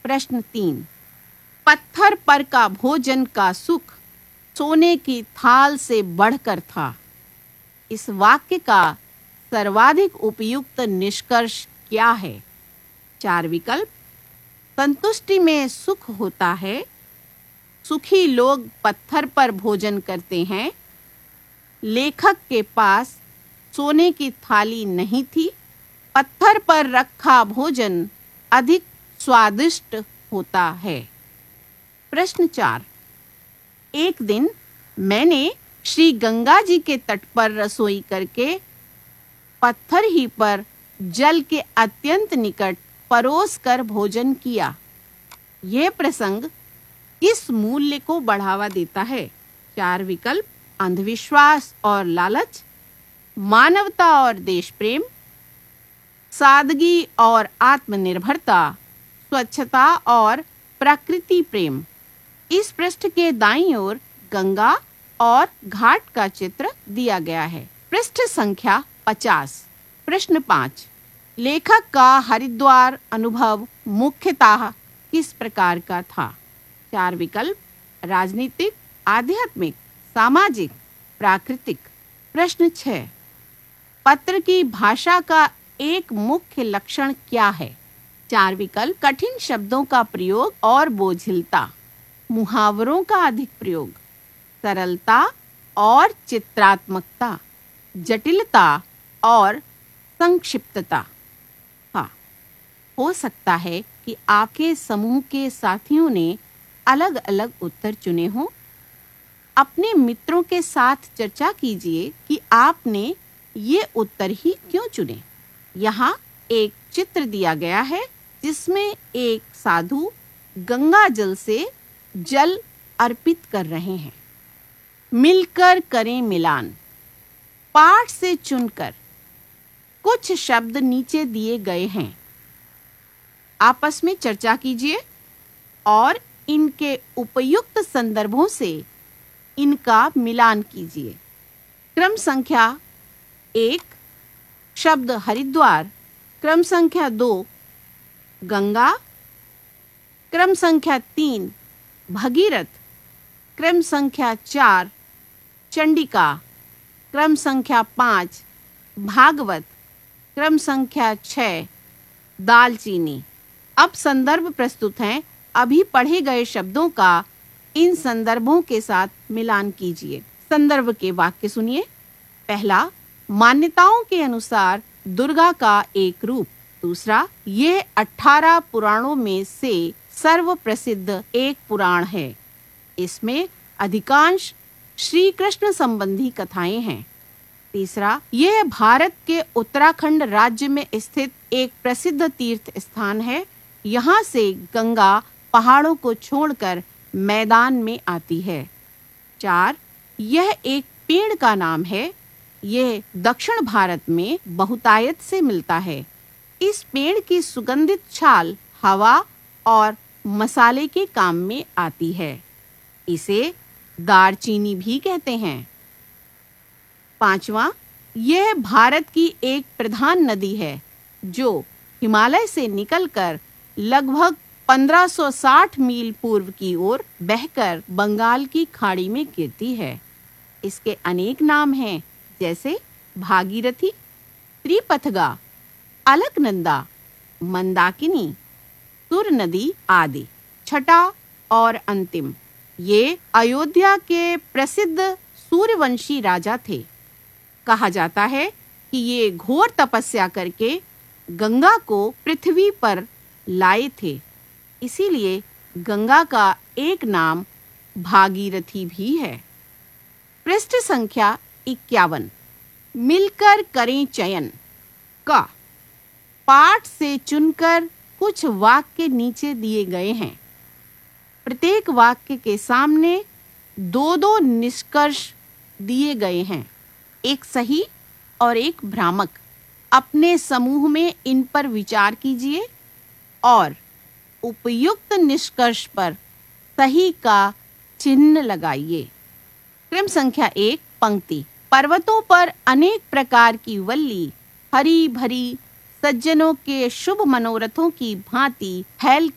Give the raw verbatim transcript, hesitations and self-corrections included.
प्रश्न तीन, पत्थर पर का भोजन का सुख सोने की थाल से बढ़कर था। इस वाक्य का सर्वाधिक उपयुक्त निष्कर्ष क्या है? चार विकल्प। संतुष्टि में सुख होता है, सुखी लोग पत्थर पर भोजन करते हैं, लेखक के पास सोने की थाली नहीं थी, पत्थर पर रखा भोजन अधिक स्वादिष्ट होता है। प्रश्न चार, एक दिन मैंने श्री गंगा जी के तट पर रसोई करके पत्थर ही पर जल के अत्यंत निकट परोस कर भोजन किया। यह प्रसंग किस मूल्य को बढ़ावा देता है? चार विकल्प। अंधविश्वास और लालच, मानवता और देश प्रेम, सादगी और आत्मनिर्भरता, स्वच्छता और प्रकृति प्रेम। इस पृष्ठ के दाईं ओर गंगा और घाट का चित्र दिया गया है। पृष्ठ संख्या पचास। प्रश्न पाँच, लेखक का हरिद्वार अनुभव मुख्यतः किस प्रकार का था? चार विकल्प। राजनीतिक, आध्यात्मिक, सामाजिक, प्राकृतिक। प्रश्न छह, पत्र की भाषा का एक मुख्य लक्षण क्या है? चार विकल्प। कठिन शब्दों का प्रयोग और बोझिलता, मुहावरों का अधिक प्रयोग, सरलता और चित्रात्मकता, जटिलता और संक्षिप्तता। हाँ, हो सकता है कि आपके समूह के साथियों ने अलग-अलग उत्तर चुने हों। अपने मित्रों के साथ चर्चा कीजिए कि आपने ये उत्तर ही क्यों चुने। यहाँ एक चित्र दिया गया है जिसमें एक साधु गंगा जल से जल अर्पित कर रहे हैं। मिलकर करें मिलान। पाठ से चुनकर कुछ शब्द नीचे दिए गए हैं। आपस में चर्चा कीजिए और इनके उपयुक्त संदर्भों से इनका मिलान कीजिए। क्रम संख्या एक, शब्द हरिद्वार। क्रम संख्या दो, गंगा। क्रम संख्या तीन, भगीरथ। क्रम संख्या चार, चंडिका। क्रम संख्या पाँच, भागवत। क्रम संख्या छः, दालचीनी। अब संदर्भ प्रस्तुत हैं। अभी पढ़े गए शब्दों का इन संदर्भों के साथ मिलान कीजिए। संदर्भ के वाक्य सुनिए। पहला, मान्यताओं के अनुसार दुर्गा का एक रूप। दूसरा, यह अठारह पुराणों में से सर्व प्रसिद्ध एक पुराण है। इसमें अधिकांश श्री कृष्ण संबंधी कथाएं हैं। तीसरा, यह भारत के उत्तराखंड राज्य में स्थित एक प्रसिद्ध तीर्थ स्थान है। यहाँ से गंगा पहाड़ों को छोड़कर मैदान में आती है। चार, यह एक पेड़ का नाम है। यह दक्षिण भारत में बहुतायत से मिलता है। इस पेड़ की सुगंधित छाल हवा और मसाले के काम में आती है। इसे दालचीनी भी कहते हैं। पांचवा, यह भारत की एक प्रधान नदी है जो हिमालय से निकलकर लगभग पंद्रह सौ साठ मील पूर्व की ओर बहकर बंगाल की खाड़ी में गिरती है। इसके अनेक नाम हैं, जैसे भागीरथी, त्रिपथगा, अलकनंदा, मंदाकिनी, सुर नदी आदि। छठा और अंतिम, ये अयोध्या के प्रसिद्ध सूर्यवंशी राजा थे। कहा जाता है कि ये घोर तपस्या करके गंगा को पृथ्वी पर लाए थे। इसीलिए गंगा का एक नाम भागीरथी भी है। पृष्ठ संख्या इक्यावन। मिलकर करें चयन। का पाठ से चुनकर कुछ वाक्य नीचे दिए गए हैं। प्रत्येक वाक्य के सामने दो दो निष्कर्ष दिए गए हैं, एक सही और एक भ्रामक। अपने समूह में इन पर विचार कीजिए और उपयुक्त निष्कर्ष पर सही का चिन्ह लगाइए। क्रम संख्या एक, पंक्ति। पर्वतों पर अनेक प्रकार की वल्ली हरी भरी सज्जनों के शुभ मनोरथों की भांति फैल